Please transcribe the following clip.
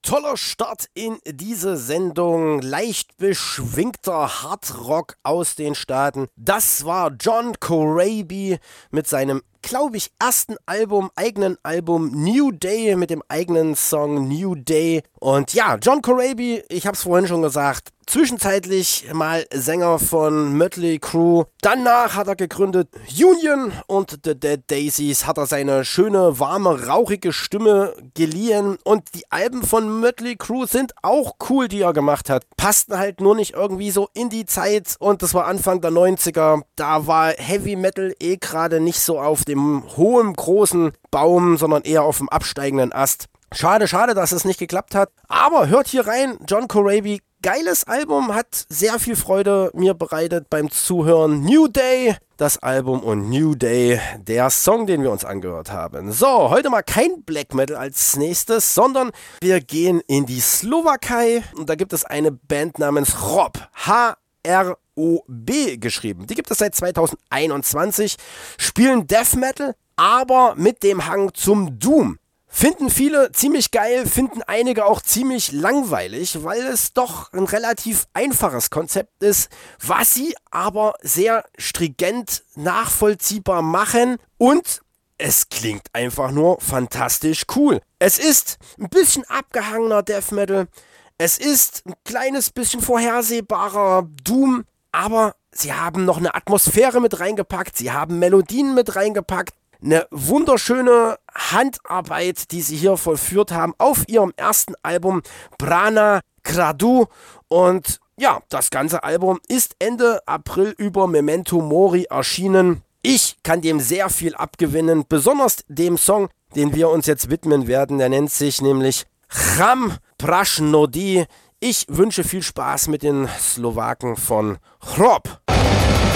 toller Start in diese Sendung. Leicht beschwingter Hardrock aus den Staaten. Das war John Corabi mit seinem, glaube ich, ersten eigenen Album New Day mit dem eigenen Song New Day. Und ja, John Corabi, ich habe es vorhin schon gesagt, zwischenzeitlich mal Sänger von Mötley Crüe. Danach hat er gegründet Union und The Dead Daisies, hat er seine schöne, warme, rauchige Stimme geliehen. Und die Alben von Mötley Crüe sind auch cool, die er gemacht hat. Passten halt nur nicht irgendwie so in die Zeit. Und das war Anfang der 90er. Da war Heavy Metal gerade nicht so auf dem hohen, großen Baum, sondern eher auf dem absteigenden Ast. Schade, dass es nicht geklappt hat. Aber hört hier rein, John Corabi. Geiles Album, hat sehr viel Freude mir bereitet beim Zuhören. New Day, das Album, und New Day, der Song, den wir uns angehört haben. So, heute mal kein Black Metal als nächstes, sondern wir gehen in die Slowakei. Und da gibt es eine Band namens Hrob. H-R-O-B geschrieben. Die gibt es seit 2021, spielen Death Metal, aber mit dem Hang zum Doom. Finden viele ziemlich geil, finden einige auch ziemlich langweilig, weil es doch ein relativ einfaches Konzept ist, was sie aber sehr stringent nachvollziehbar machen, und es klingt einfach nur fantastisch cool. Es ist ein bisschen abgehangener Death Metal, es ist ein kleines bisschen vorhersehbarer Doom, aber sie haben noch eine Atmosphäre mit reingepackt, sie haben Melodien mit reingepackt. Eine wunderschöne Handarbeit, die sie hier vollführt haben auf ihrem ersten Album Brana Gradu. Und ja, das ganze Album ist Ende April über Memento Mori erschienen. Ich kann dem sehr viel abgewinnen, besonders dem Song, den wir uns jetzt widmen werden. Der nennt sich nämlich Chram Prashnodi. Ich wünsche viel Spaß mit den Slowaken von Hrob.